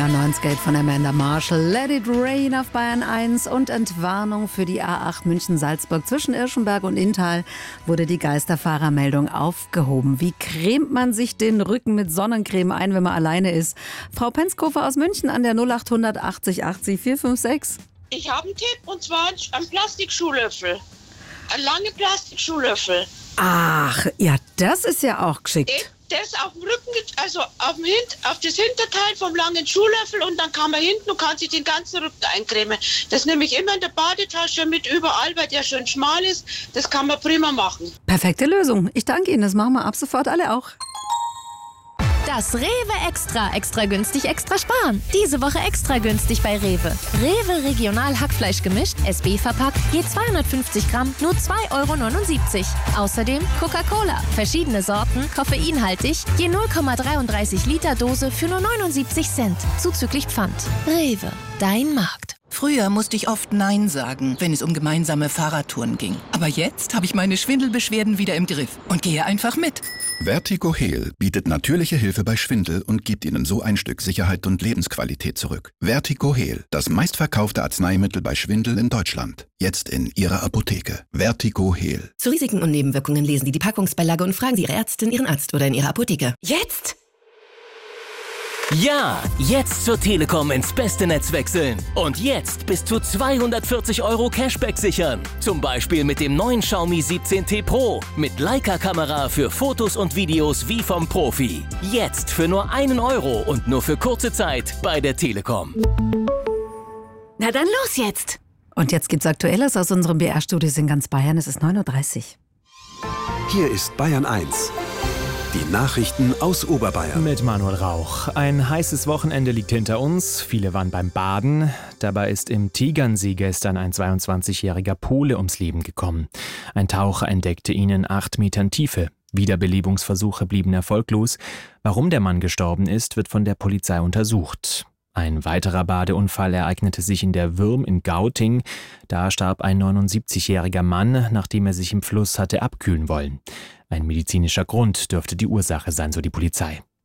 Neuen Skate von Amanda Marshall. Let It Rain auf Bayern 1 und Entwarnung für die A8 München-Salzburg. Zwischen Irschenberg und Inntal wurde die Geisterfahrermeldung aufgehoben. Wie cremt man sich den Rücken mit Sonnencreme ein, wenn man alleine ist? Frau Penskofer aus München an der 0800 80 80 456. Ich habe einen Tipp, und zwar einen Plastikschuhlöffel. Einen langen Plastikschuhlöffel. Ach, ja, das ist ja auch geschickt. Das auf dem Rücken, also auf das Hinterteil vom langen Schuhlöffel, und dann kann man hinten und kann sich den ganzen Rücken eincremen. Das nehme ich immer in der Badetasche mit überall, weil der schön schmal ist. Das kann man prima machen. Perfekte Lösung. Ich danke Ihnen. Das machen wir ab sofort alle auch. Das Rewe Extra. Extra günstig, extra sparen. Diese Woche extra günstig bei Rewe. Rewe Regional Hackfleisch gemischt, SB verpackt, je 250 Gramm, nur 2,79 €. Außerdem Coca-Cola. Verschiedene Sorten, koffeinhaltig, je 0,33 Liter Dose für nur 79 Cent. Zuzüglich Pfand. Rewe, dein Markt. Früher musste ich oft Nein sagen, wenn es um gemeinsame Fahrradtouren ging. Aber jetzt habe ich meine Schwindelbeschwerden wieder im Griff und gehe einfach mit. Vertigo Heal bietet natürliche Hilfe bei Schwindel und gibt Ihnen so ein Stück Sicherheit und Lebensqualität zurück. Vertigo Heal, das meistverkaufte Arzneimittel bei Schwindel in Deutschland. Jetzt in Ihrer Apotheke. Vertigo Heal. Zu Risiken und Nebenwirkungen lesen Sie die Packungsbeilage und fragen Sie Ihre Ärztin, Ihren Arzt oder in Ihrer Apotheke. Jetzt! Ja, jetzt zur Telekom ins beste Netz wechseln. Und jetzt bis zu 240 € Cashback sichern. Zum Beispiel mit dem neuen Xiaomi 17T Pro. Mit Leica-Kamera für Fotos und Videos wie vom Profi. Jetzt für nur 1 € und nur für kurze Zeit bei der Telekom. Na dann los jetzt! Und jetzt gibt's Aktuelles aus unserem BR-Studio in ganz Bayern. Es ist 9:30 Uhr. Hier ist Bayern 1. Die Nachrichten aus Oberbayern. Mit Manuel Rauch. Ein heißes Wochenende liegt hinter uns. Viele waren beim Baden. Dabei ist im Tegernsee gestern ein 22-jähriger Pole ums Leben gekommen. Ein Taucher entdeckte ihn in 8 Metern Tiefe. Wiederbelebungsversuche blieben erfolglos. Warum der Mann gestorben ist, wird von der Polizei untersucht. Ein weiterer Badeunfall ereignete sich in der Würm in Gauting. Da starb ein 79-jähriger Mann, nachdem er sich im Fluss hatte abkühlen wollen. Ein medizinischer Grund dürfte die Ursache sein, so die Polizei.